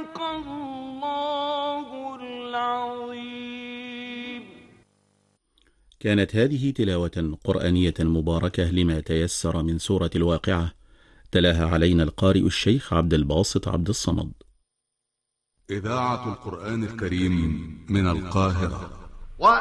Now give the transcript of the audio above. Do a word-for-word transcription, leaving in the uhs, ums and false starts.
صدق الله العظيم. كانت هذه تلاوة قرآنية مباركة لما تيسر من سورة الواقعة، تلاها علينا القارئ الشيخ عبد الباسط عبد الصمد. إذاعة القرآن الكريم من القاهرة.